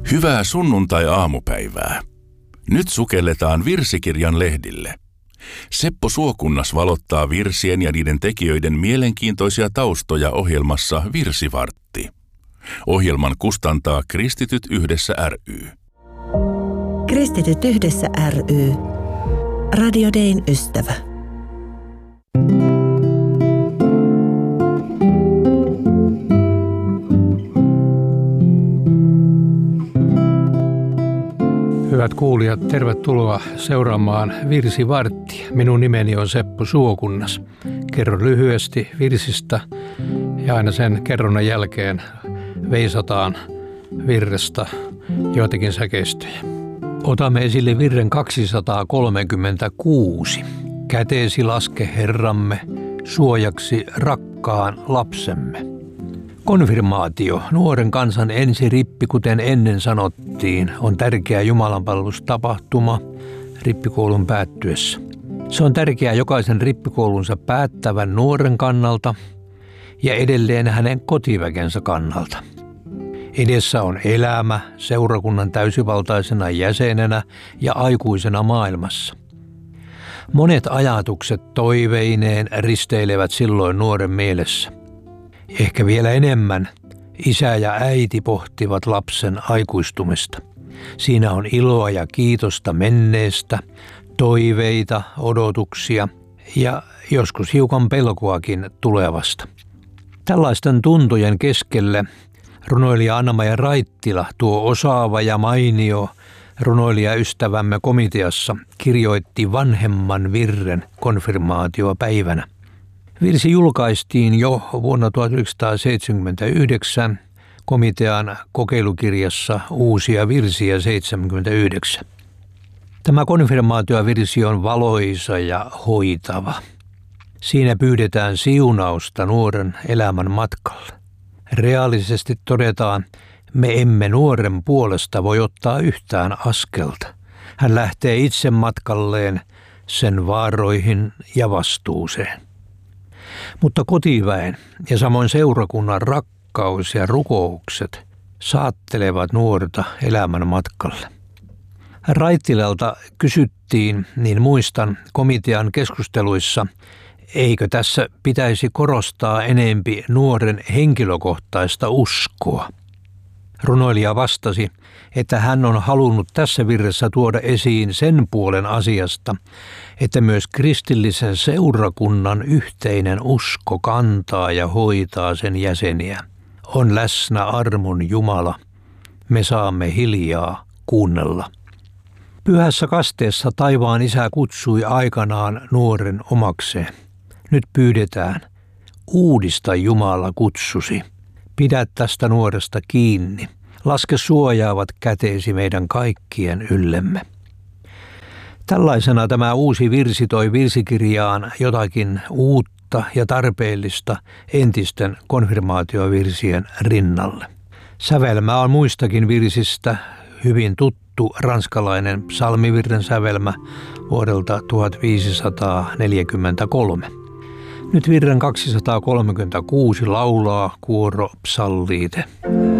Hyvää sunnuntai-aamupäivää. Nyt sukelletaan virsikirjan lehdille. Seppo Suokunnas valottaa virsien ja niiden tekijöiden mielenkiintoisia taustoja ohjelmassa Virsivartti. Ohjelman kustantaa Kristityt yhdessä ry. Kristityt yhdessä ry. Radio Dayn ystävä. Hyvät kuulijat, tervetuloa seuraamaan Virsivarttia. Minun nimeni on Seppo Suokunnas. Kerron lyhyesti virsistä ja aina sen kerronnan jälkeen veisataan virrestä joitakin säkeistöjä. Otamme esille virren 236. Käteesi laske Herramme, suojaksi rakkaan lapsemme. Konfirmaatio, nuoren kansan ensirippi, kuten ennen sanottiin, on tärkeä jumalanpalvelustapahtuma rippikoulun päättyessä. Se on tärkeää jokaisen rippikoulunsa päättävän nuoren kannalta ja edelleen hänen kotiväkensä kannalta. Edessä on elämä seurakunnan täysivaltaisena jäsenenä ja aikuisena maailmassa. Monet ajatukset toiveineen risteilevät silloin nuoren mielessä. Ehkä vielä enemmän isä ja äiti pohtivat lapsen aikuistumista. Siinä on iloa ja kiitosta menneestä, toiveita, odotuksia ja joskus hiukan pelkoakin tulevasta. Tällaisten tuntojen keskelle runoilija Anna-Maija Raittila, tuo osaava ja mainio runoilijaystävämme komiteassa, kirjoitti vanhemman virren konfirmaatiopäivänä. Virsi julkaistiin jo vuonna 1979 komitean kokeilukirjassa Uusia virsiä 79. Tämä konfirmaatiovirsi on valoisa ja hoitava. Siinä pyydetään siunausta nuoren elämän matkalle. Reaalisesti todetaan, me emme nuoren puolesta voi ottaa yhtään askelta. Hän lähtee itse matkalleen sen vaaroihin ja vastuuseen. Mutta kotiväen ja samoin seurakunnan rakkaus ja rukoukset saattelevat nuorta elämän matkalle. Raittilalta kysyttiin, niin muistan komitean keskusteluissa, eikö tässä pitäisi korostaa enempi nuoren henkilökohtaista uskoa. Runoilija vastasi, että hän on halunnut tässä virressä tuoda esiin sen puolen asiasta, että myös kristillisen seurakunnan yhteinen usko kantaa ja hoitaa sen jäseniä. On läsnä armon Jumala, me saamme hiljaa kuunnella. Pyhässä kasteessa taivaan isä kutsui aikanaan nuoren omakseen. Nyt pyydetään, uudista Jumala kutsusi. Pidä tästä nuoresta kiinni. Laske suojaavat käteesi meidän kaikkien yllemme. Tällaisena tämä uusi virsi toi virsikirjaan jotakin uutta ja tarpeellista entisten konfirmaatiovirsien rinnalle. Sävelmä on muistakin virsistä hyvin tuttu ranskalainen psalmivirren sävelmä vuodelta 1543. Nyt virren 236 laulaa kuoro Psalliite.